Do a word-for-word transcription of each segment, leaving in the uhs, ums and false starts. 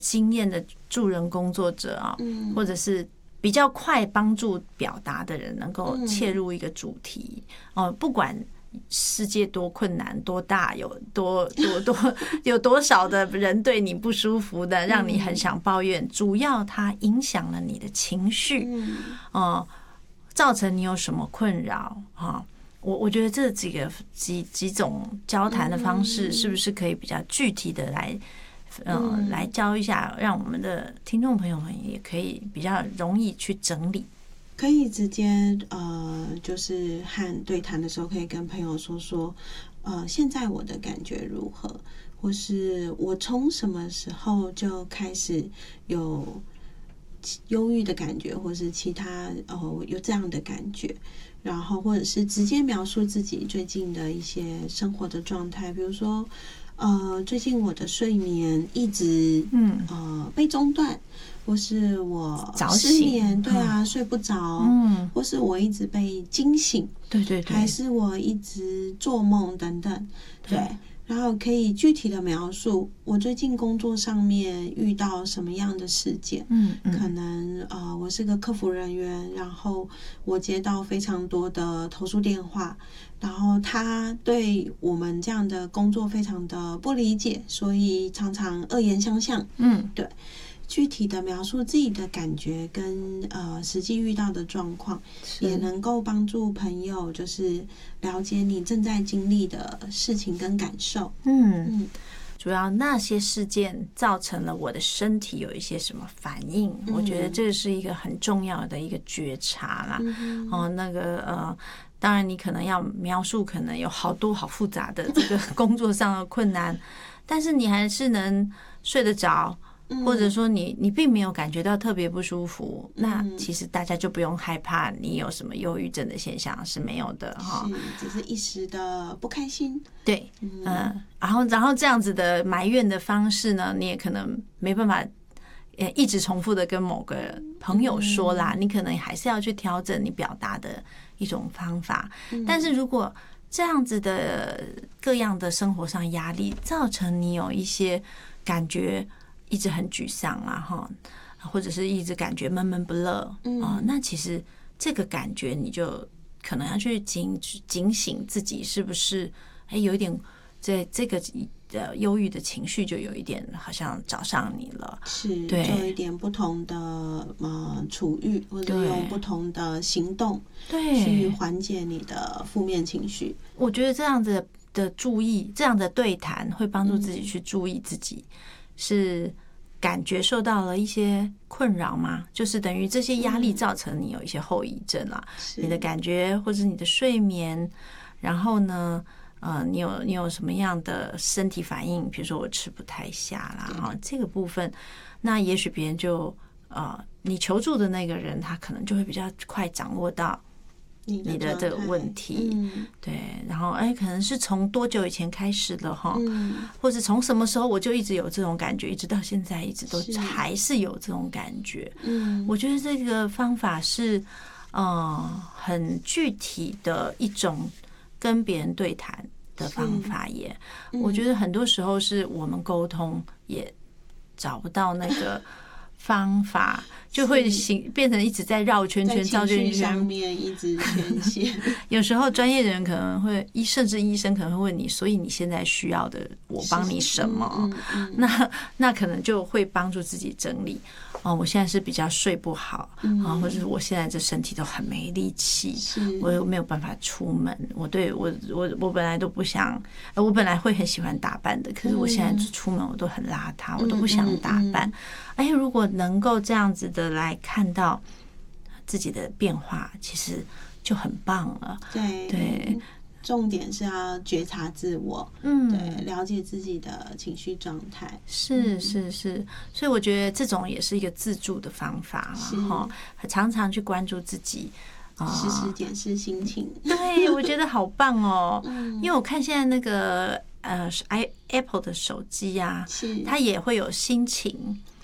经验的助人工作者啊， 嗯， 或者是比较快帮助表达的人，能够切入一个主题哦、呃，不管世界多困难多大，有多多多有多少的人对你不舒服的，让你很想抱怨，主要它影响了你的情绪， 嗯， 呃，造成你有什么困扰啊？我我觉得这几个几几种交谈的方式，是不是可以比较具体的来，呃，来教一下，让我们的听众朋友们也可以比较容易去整理。 可以直接呃，就是和对谈的时候，可以跟朋友说说，呃，现在我的感觉如何，或是我从什么时候就开始有忧郁的感觉，或是其他哦有这样的感觉，然后或者是直接描述自己最近的一些生活的状态，比如说，呃，最近我的睡眠一直嗯呃被中断。或是我失眠，对啊，睡不着，嗯，或是我一直被惊醒， 对对对， 还是我一直做梦等等，对，然后可以具体的描述我最近工作上面遇到什么样的事件，嗯，可能呃我是个客服人员，然后我接到非常多的投诉电话，然后他对我们这样的工作非常的不理解，所以常常恶言相向，嗯，对。具体的描述自己的感觉跟呃实际遇到的状况，也能够帮助朋友就是了解你正在经历的事情跟感受。嗯嗯， 主要那些事件造成了我的身体有一些什么反应，嗯、我觉得这是一个很重要的一个觉察啦。嗯、哦，那个呃。当然，你可能要描述，可能有好多好复杂的这个工作上的困难，但是你还是能睡得着。或者说你你并没有感觉到特别不舒服，那其实大家就不用害怕你有什么忧郁症的现象，是没有的哈， 只是一时的不开心。 对，嗯，然后然后这样子的埋怨的方式呢，你也可能没办法一直重复的跟某个朋友说啦，你可能还是要去调整你表达的一种方法。但是如果这样子的各样的生活上压力造成你有一些感觉一直很沮丧啊，哈，或者是一直感觉闷闷不乐啊、嗯，那其实这个感觉你就可能要去警警醒自己，是不是哎有一点在这个呃忧郁的情绪就有一点好像找上你了， 是，对，就有一点不同的呃处遇，或者用不同的行动对去缓解你的负面情绪。 我觉得这样子的注意，这样的对谈会帮助自己去注意自己。嗯是感觉受到了一些困扰吗？就是等于这些压力造成你有一些后遗症啦，你的感觉或者你的睡眠，然后呢，呃，你有你有什么样的身体反应？比如说我吃不太下啦，哈，这个部分，那也许别人就呃，你求助的那个人，他可能就会比较快掌握到你的这个问题，嗯、对，然后哎，可能是从多久以前开始的哈，嗯、或者从什么时候我就一直有这种感觉，一直到现在一直都还是有这种感觉。嗯，我觉得这个方法是呃很具体的一种跟别人对谈的方法耶。嗯、我觉得很多时候是我们沟通也找不到那个方法，就会行变成一直在绕圈圈，绕圈圈上面一直圈线。 有时候专业人可能会，甚至医生可能会问你，所以你现在需要的，我帮你什么？嗯嗯嗯、那那可能就会帮助自己整理。哦，我现在是比较睡不好啊，或者是我现在这身体都很没力气，我又没有办法出门。我对我我我本来都不想，我本来会很喜欢打扮的，可是我现在出门我都很邋遢，我都不想打扮。哎，如果能够这样子的来看到自己的变化，其实就很棒了。 对对。重点是要觉察自我，嗯，对，了解自己的情绪状态， 是是是，所以我觉得这种也是一个自助的方法了哈，常常去关注自己， 时时检视心情， 对，我觉得好棒哦，嗯、因为我看现在那个呃 i Apple 的手机啊，它也会有心情。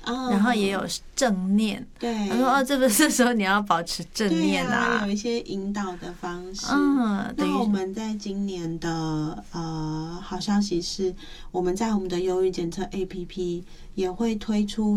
哦、 然后也有正念。 对， 他说哦，这个这时候你要保持正念啊，有一些引导的方式。 嗯， 那我们在今年的呃好消息是，我们在我们的忧郁检测 A P P 也会推出